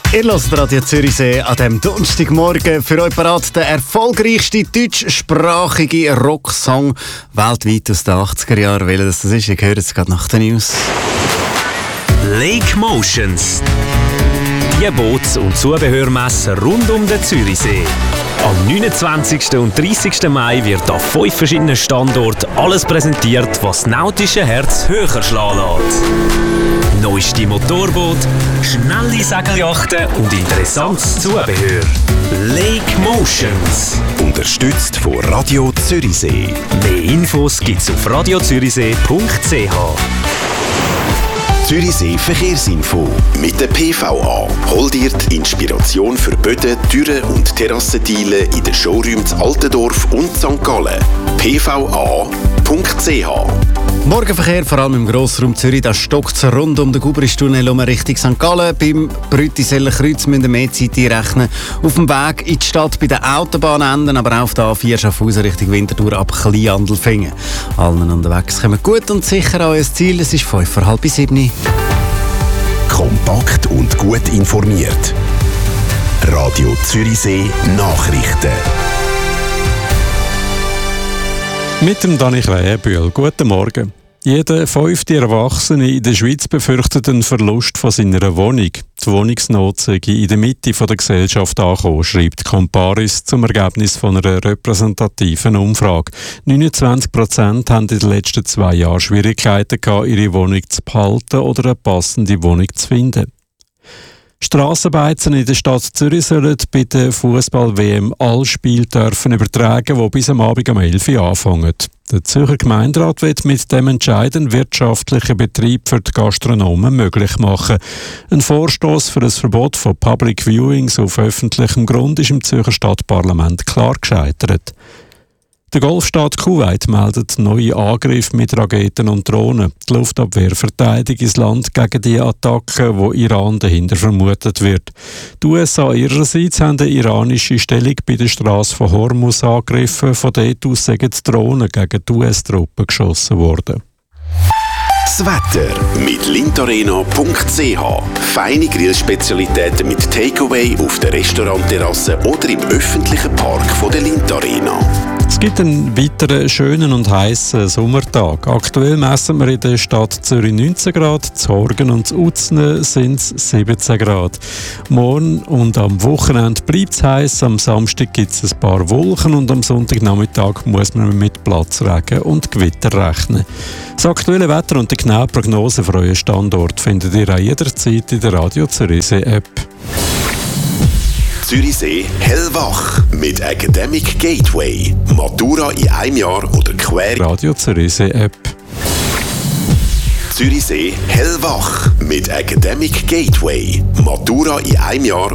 Ihr hört Radio Zürichsee an diesem Donnerstagmorgen. Für euch parat der erfolgreichste deutschsprachige Rocksong weltweit aus den 80er Jahren. Welcher das ist, ich höre es gerade nach den News. Lake Motions. Die Boots- und Zubehörmesse rund um den Zürichsee. Am 29. und 30. Mai wird an 5 verschiedenen Standorten alles präsentiert, was das nautische Herz höher schlagen lässt. Neueste Motorboot, schnelle Segelyachten und interessantes Zubehör. Lake Motions. Unterstützt von Radio Zürichsee. Mehr Infos gibt's auf radiozürichsee.ch. Zürichsee Verkehrsinfo. Mit der PVA. Hol dir die Inspiration für Böden, Türen und Terrassenteile in den Showrooms Altendorf und St. Gallen. pva.ch. Morgenverkehr, vor allem im Grossraum Zürich, da stockt es rund um den Gubristunnel Richtung St. Gallen. Beim Brütiseller Kreuz müssen wir mehr Zeit einrechnen. Auf dem Weg in die Stadt bei den Autobahnenden, aber auch auf der A4 Schaffhausen Richtung Winterthur ab Kleinandelfingen. Allen unterwegs kommen gut und sicher an euer Ziel. Es ist 6:45. Kompakt und gut informiert. Radio Zürichsee Nachrichten. Mit dem Dani Krähenbühl. Guten Morgen. Jeder 5. Erwachsene in der Schweiz befürchtet einen Verlust von seiner Wohnung. Die Wohnungsnot sei in der Mitte der Gesellschaft angekommen, schreibt Comparis zum Ergebnis von einer repräsentativen Umfrage. 29% haben in den letzten 2 Jahren Schwierigkeiten gehabt, ihre Wohnung zu behalten oder eine passende Wohnung zu finden. Strassenbeizen in der Stadt Zürich sollen bei der Fußball-WM alle Spiele dürfen übertragen, die bis am Abend um 11 Uhr anfangen. Der Zürcher Gemeinderat wird mit dem Entscheid einen wirtschaftlichen Betrieb für die Gastronomen möglich machen. Ein Vorstoß für ein Verbot von Public Viewings auf öffentlichem Grund ist im Zürcher Stadtparlament klar gescheitert. Der Golfstaat Kuwait meldet neue Angriffe mit Raketen und Drohnen. Die Luftabwehr verteidigt das Land gegen die Attacken, wo Iran dahinter vermutet wird. Die USA ihrerseits haben eine iranische Stellung bei der Straße von Hormuz angegriffen. Von dort aus sind die Drohnen gegen die US-Truppen geschossen worden. Das Wetter mit lintarena.ch. Feine Grillspezialitäten mit Takeaway auf der Restaurantterrasse oder im öffentlichen Park von der Lintarena. Es gibt einen weiteren schönen und heißen Sommertag. Aktuell messen wir in der Stadt Zürich 19 Grad, zu Horgen und zu Utznen sind es 17 Grad. Morgen und am Wochenende bleibt es heiß, am Samstag gibt es ein paar Wolken und am Sonntagnachmittag muss man mit Platzregen und Gewitter rechnen. Das aktuelle Wetter und die genaue Prognose für euren Standort findet ihr auch jederzeit in der Radio Zürichsee App. Zürichsee hellwach mit Academic Gateway. Matura in einem Jahr oder quer. Radio Zürichsee App. Zürichsee hellwach mit Academic Gateway. Matura in einem Jahr